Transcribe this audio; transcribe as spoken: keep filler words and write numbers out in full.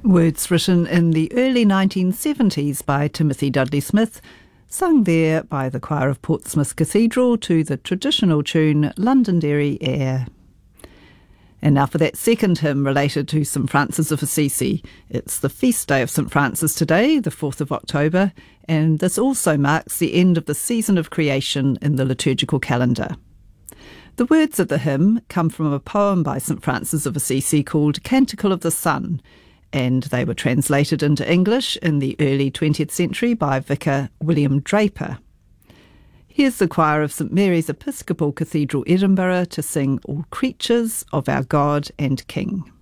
Words written in the early nineteen seventies by Timothy Dudley Smith, sung there by the choir of Portsmouth Cathedral to the traditional tune Londonderry Air. And now for that second hymn related to Saint Francis of Assisi. It's the feast day of Saint Francis today, the fourth of October, and this also marks the end of the season of creation in the liturgical calendar. The words of the hymn come from a poem by Saint Francis of Assisi called Canticle of the Sun, and they were translated into English in the early twentieth century by Vicar William Draper. Here's the choir of St Mary's Episcopal Cathedral, Edinburgh, to sing All Creatures of Our God and King.